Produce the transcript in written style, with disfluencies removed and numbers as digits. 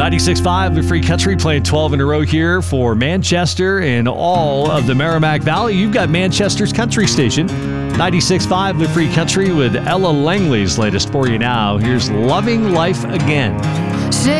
96.5, the Free Country, playing 12 in a row here for Manchester and all of the Merrimack Valley. You've got Manchester's country station, 96.5, the Free Country, with Ella Langley's latest for you now. Here's Loving Life Again. Say